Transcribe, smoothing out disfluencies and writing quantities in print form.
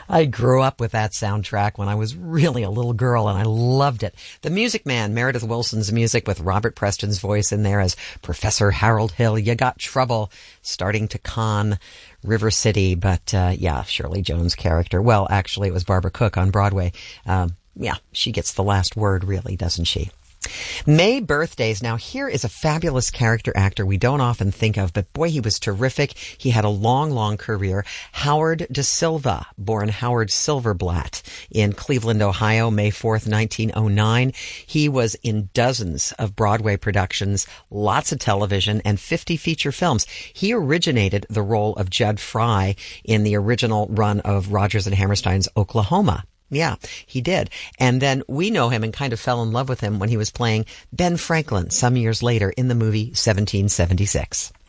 I grew up with that soundtrack when I was really a little girl, and I loved it. The Music Man, Meredith Willson's music with Robert Preston's voice in there as Professor Harold Hill. You got trouble starting to con River City, but Shirley Jones' character. Well, actually, it was Barbara Cook on Broadway. She gets the last word, really, doesn't she? May birthdays. Now, here is a fabulous character actor we don't often think of, but boy, he was terrific. He had a long, long career. Howard Da Silva, born Howard Silverblatt in Cleveland, Ohio, May 4th, 1909. He was in dozens of Broadway productions, lots of television, and 50 feature films. He originated the role of Jud Fry in the original run of Rodgers and Hammerstein's Oklahoma. Yeah, he did. And then we know him and kind of fell in love with him when he was playing Ben Franklin some years later in the movie 1776.